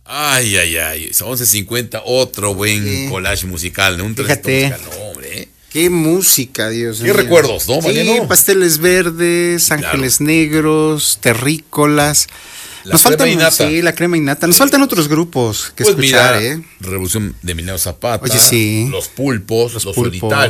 Ay, ay, ay. 11:50, otro buen collage musical, ¿no? Un trencito Fíjate. musical, no, hombre. Qué música, Dios mío. Qué recuerdos, ¿no, Sí, Mariano? pasteles verdes, ángeles negros, terrícolas. La Nos crema faltan, innata. sí, la crema innata. Nos faltan otros grupos que Pues escuchar, mira, Revolución de Emiliano Zapata. Oye, sí. Los Pulpos, los Pulpos. Solitarios.